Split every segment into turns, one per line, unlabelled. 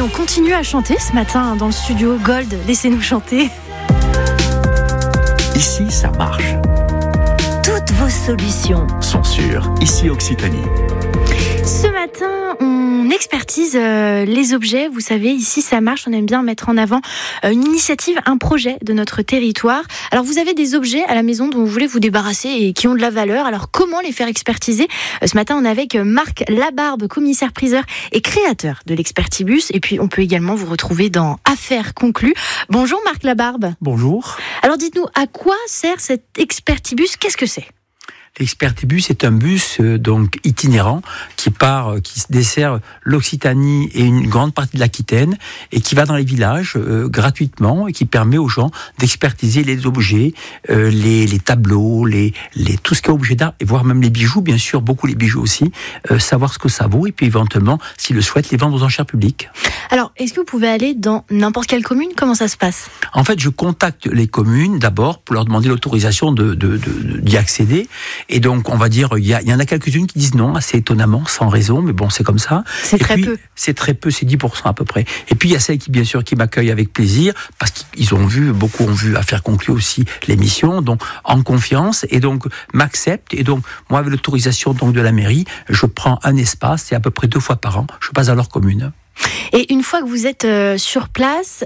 on continue à chanter ce matin dans le studio. Gold, laissez-nous chanter.
Ici, ça marche.
Toutes vos solutions
Sont sur Ici Occitanie.
Ce matin, on expertise les objets. Vous savez, ici, ça marche. On aime bien mettre en avant une initiative, un projet de notre territoire. Alors, vous avez des objets à la maison dont vous voulez vous débarrasser et qui ont de la valeur. Alors, comment les faire expertiser ? Ce matin, on est avec Marc Labarbe, commissaire-priseur et créateur de l'Expertibus. Et puis, on peut également vous retrouver dans Affaires conclues. Bonjour Marc Labarbe.
Bonjour.
Alors, dites-nous, à quoi sert cet Expertibus ? Qu'est-ce que c'est ?
L'Expertibus est un bus donc itinérant qui dessert l'Occitanie et une grande partie de l'Aquitaine et qui va dans les villages gratuitement et qui permet aux gens d'expertiser les objets, les tableaux, tout ce qui est objet d'art et voire même les bijoux, bien sûr, beaucoup les bijoux aussi, savoir ce que ça vaut et puis éventuellement, s'ils le souhaitent, les vendre aux enchères publiques.
Alors, est-ce que vous pouvez aller dans n'importe quelle commune ? Comment ça se passe ?
En fait, je contacte les communes d'abord pour leur demander l'autorisation d'y accéder. Et donc, on va dire, il y en a quelques-unes qui disent non, assez étonnamment, sans raison, mais bon, c'est comme ça.
C'est très peu.
C'est très peu, c'est 10% à peu près. Et puis, il y a celles qui, bien sûr, qui m'accueillent avec plaisir, parce beaucoup ont vu Affaires conclues aussi l'émission, donc en confiance, et donc m'acceptent. Et donc, moi, avec l'autorisation donc de la mairie, je prends un espace, et à peu près 2 fois par an, je passe à leur commune.
Et une fois que vous êtes sur place,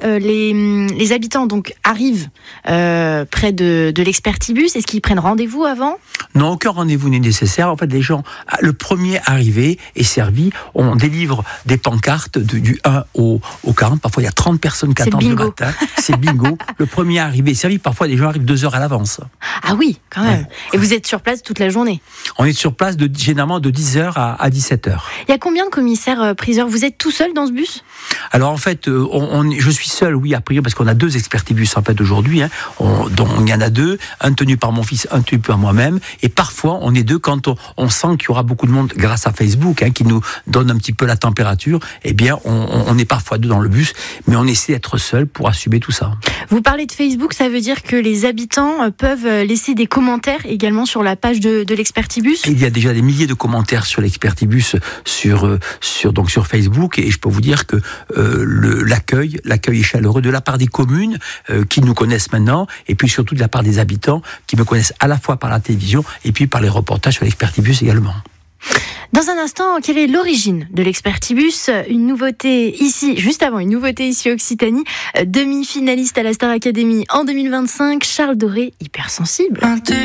les habitants donc arrivent près de l'Expertibus. Est-ce qu'ils prennent rendez-vous avant ?
Non, aucun rendez-vous n'est nécessaire. En fait, les gens, le premier arrivé est servi. On délivre des pancartes du 1 au 40. Parfois, il y a 30 personnes qui attendent le matin. C'est bingo. Le premier arrivé est servi. Parfois, les gens arrivent 2 heures à l'avance.
Ah oui, quand même. Ouais. Et vous êtes sur place toute la journée ?
On est sur place généralement de 10h à 17h. Il
y a combien de commissaires-priseurs ? Vous êtes tout seul dans ce bus ?
Alors en fait, je suis seul, oui, a priori, parce qu'on a 2 Expertibus en fait aujourd'hui, dont il y en a 2, un tenu par mon fils, un tenu par moi-même, et parfois on est 2 quand on sent qu'il y aura beaucoup de monde grâce à Facebook, qui nous donne un petit peu la température, eh bien on est parfois 2 dans le bus, mais on essaie d'être seul pour assumer tout ça.
Vous parlez de Facebook, ça veut dire que les habitants peuvent laisser des commentaires également sur la page de l'Expertibus ?
Il y a déjà des milliers de commentaires sur l'Expertibus sur Facebook, et je peux vous dire que l'accueil est chaleureux de la part des communes qui nous connaissent maintenant, et puis surtout de la part des habitants qui me connaissent à la fois par la télévision et puis par les reportages sur l'Expertibus également.
Dans un instant, quelle est l'origine de l'Expertibus ? Une nouveauté ici, juste avant, une nouveauté ici Occitanie, demi-finaliste à la Star Academy en 2025, Charles Doré, hypersensible.